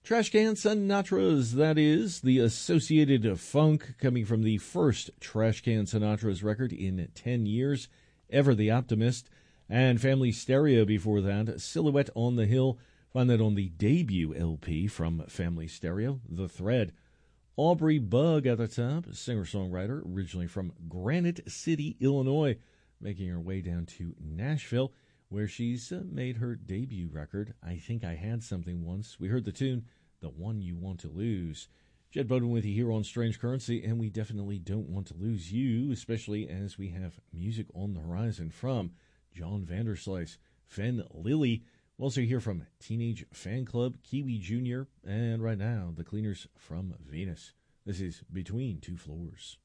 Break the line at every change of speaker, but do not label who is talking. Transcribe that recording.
Trashcan Sinatras, that is, the associated funk coming from the first Trashcan Sinatras record in 10 years, Ever the Optimist, and Family Stereo before that, Silhouette on the Hill. Find that on the debut LP from Family Stereo, The Thread. Aubrey Bug at the top, singer-songwriter, originally from Granite City, Illinois, making her way down to Nashville, where she's made her debut record, I Think I Had Something Once. We heard the tune, The One You Want to Lose. Jed Bowden with you here on Strange Currency, and we definitely don't want to lose you, especially as we have music on the horizon from John Vanderslice, Fen Lily. We'll also hear from Teenage Fan Club, Kiwi Jr., and right now, the Cleaners from Venus. This is Between Two Floors.